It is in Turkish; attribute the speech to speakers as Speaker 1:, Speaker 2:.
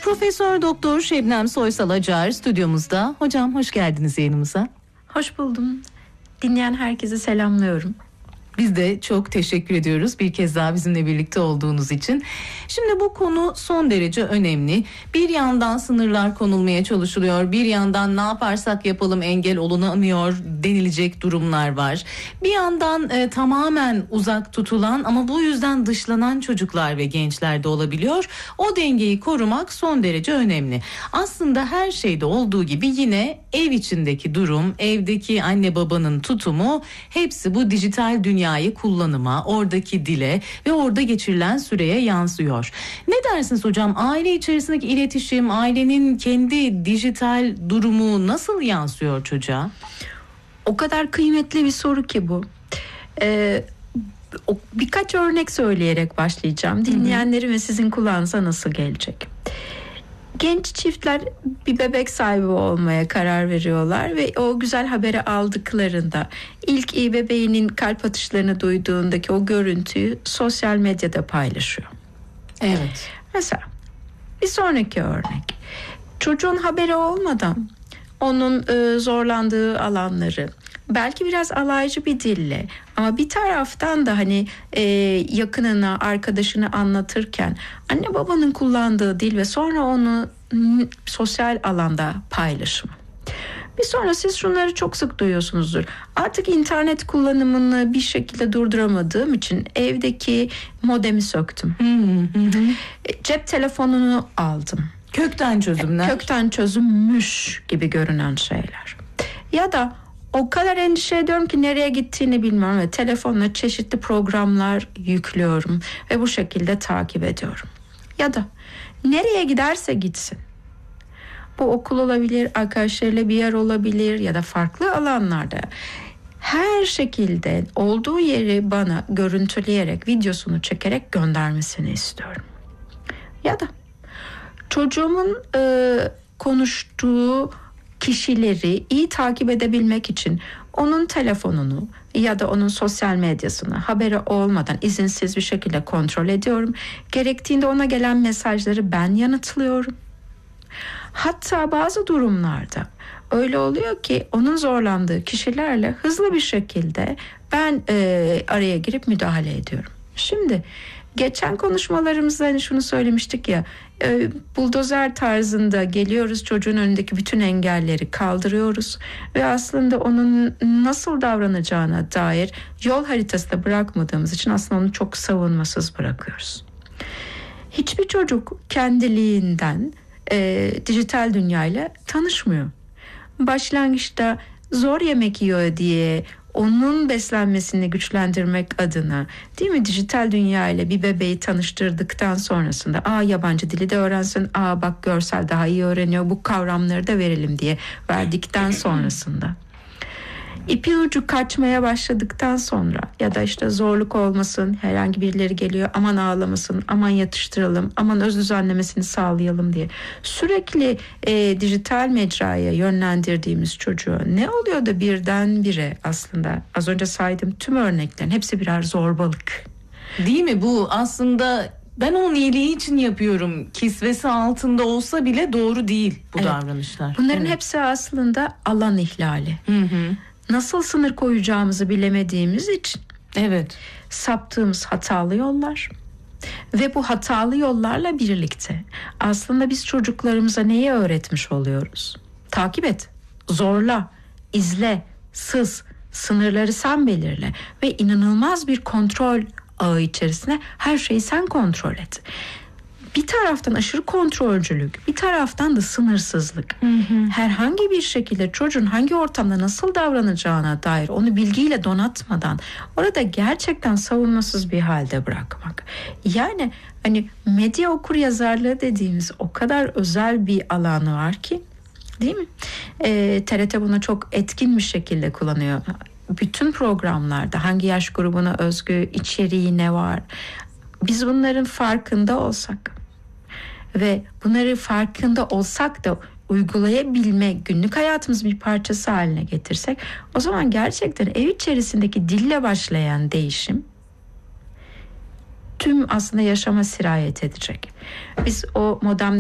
Speaker 1: Profesör Doktor Şebnem Soysal Acar stüdyomuzda. Hocam hoş geldiniz yayınımıza.
Speaker 2: Hoş buldum. Dinleyen herkese selamlıyorum.
Speaker 1: Biz de çok teşekkür ediyoruz bir kez daha bizimle birlikte olduğunuz için. Şimdi bu konu son derece önemli. Bir yandan sınırlar konulmaya çalışılıyor. Bir yandan ne yaparsak yapalım engel olunamıyor denilecek durumlar var. Bir yandan tamamen uzak tutulan ama bu yüzden dışlanan çocuklar ve gençler de olabiliyor. O dengeyi korumak son derece önemli. Aslında her şeyde olduğu gibi yine ev içindeki durum, evdeki anne babanın tutumu hepsi bu dijital dünyayı kullanıma, oradaki dile ve orada geçirilen süreye yansıyor. Ne dersiniz hocam? Aile içerisindeki iletişim, ailenin kendi dijital durumu nasıl yansıyor çocuğa?
Speaker 2: O kadar kıymetli bir soru ki bu. Birkaç örnek söyleyerek başlayacağım. Dinleyenlerin ve sizin kulağınıza nasıl gelecek? Genç çiftler bir bebek sahibi olmaya karar veriyorlar ve o güzel haberi aldıklarında ilk bebeğinin kalp atışlarını duyduğundaki o görüntüyü sosyal medyada paylaşıyor.
Speaker 1: Evet.
Speaker 2: Mesela bir sonraki örnek. Çocuğun haberi olmadan onun zorlandığı alanları belki biraz alaycı bir dille ama bir taraftan da hani yakınına, arkadaşını anlatırken anne babanın kullandığı dil ve sonra onu sosyal alanda paylaşımı. Bir sonra siz şunları çok sık duyuyorsunuzdur. Artık internet kullanımını bir şekilde durduramadığım için evdeki modemi söktüm. Cep telefonunu aldım.
Speaker 1: Kökten çözümler.
Speaker 2: Kökten çözümmüş gibi görünen şeyler. Ya da o kadar endişe ediyorum ki nereye gittiğini bilmiyorum ve telefonla çeşitli programlar yüklüyorum ve bu şekilde takip ediyorum. Ya da nereye giderse gitsin. Bu okul olabilir, arkadaşlarıyla bir yer olabilir ya da farklı alanlarda. Her şekilde olduğu yeri bana görüntüleyerek, videosunu çekerek göndermesini istiyorum. Ya da çocuğumun konuştuğu kişileri iyi takip edebilmek için onun telefonunu ya da onun sosyal medyasını haberi olmadan izinsiz bir şekilde kontrol ediyorum. Gerektiğinde ona gelen mesajları ben yanıtlıyorum. Hatta bazı durumlarda öyle oluyor ki onun zorlandığı kişilerle hızlı bir şekilde ben araya girip müdahale ediyorum. Şimdi geçen konuşmalarımızda hani şunu söylemiştik ya, buldozer tarzında geliyoruz, çocuğun önündeki bütün engelleri kaldırıyoruz ve aslında onun nasıl davranacağına dair yol haritası da bırakmadığımız için aslında onu çok savunmasız bırakıyoruz. Hiçbir çocuk kendiliğinden dijital dünyayla tanışmıyor. Başlangıçta zor yemek yiyor diye onun beslenmesini güçlendirmek adına, değil mi, dijital dünya ile bir bebeği tanıştırdıktan sonrasında yabancı dili de öğrensin, bak görsel daha iyi öğreniyor, bu kavramları da verelim diye verdikten sonrasında İpin ucu kaçmaya başladıktan sonra ya da işte zorluk olmasın, herhangi birileri geliyor, aman ağlamasın, aman yatıştıralım, aman öz düzenlemesini sağlayalım diye sürekli dijital mecraya yönlendirdiğimiz çocuğu ne oluyor da birdenbire aslında az önce saydığım tüm örneklerin hepsi birer zorbalık.
Speaker 1: Değil mi? Bu aslında ben onun iyiliği için yapıyorum kisvesi altında olsa bile doğru değil bu davranışlar.
Speaker 2: Bunların hepsi aslında alan ihlali. Nasıl sınır koyacağımızı bilemediğimiz için saptığımız hatalı yollar ve bu hatalı yollarla birlikte aslında biz çocuklarımıza neyi öğretmiş oluyoruz? Takip et, zorla, izle, sız, sınırları sen belirle ve inanılmaz bir kontrol ağı içerisine her şeyi sen kontrol et. Bir taraftan aşırı kontrolcülük, bir taraftan da sınırsızlık. Herhangi bir şekilde çocuğun hangi ortamda nasıl davranacağına dair onu bilgiyle donatmadan orada gerçekten savunmasız bir halde bırakmak. Yani hani medya okuryazarlığı dediğimiz o kadar özel bir alanı var ki, değil mi? TRT bunu çok etkin bir şekilde kullanıyor. Bütün programlarda hangi yaş grubuna özgü içeriği ne var? Biz bunların farkında olsak ve bunları farkında olsak da uygulayabilme, günlük hayatımız bir parçası haline getirsek, o zaman gerçekten ev içerisindeki dille başlayan değişim tüm aslında yaşama sirayet edecek. Biz o modern